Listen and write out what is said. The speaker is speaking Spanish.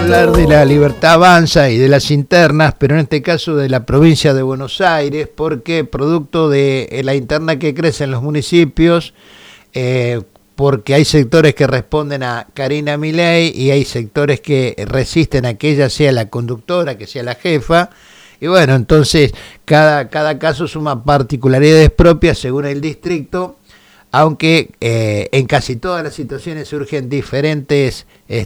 hablar de la Libertad Avanza y de las internas, pero en este caso de la provincia de Buenos Aires, porque producto de la interna que crece en los municipios, porque hay sectores que responden a Karina Milei y hay sectores que resisten a que ella sea la conductora, que sea la jefa, y bueno, entonces cada caso suma particularidades propias según el distrito, aunque en casi todas las situaciones surgen diferentes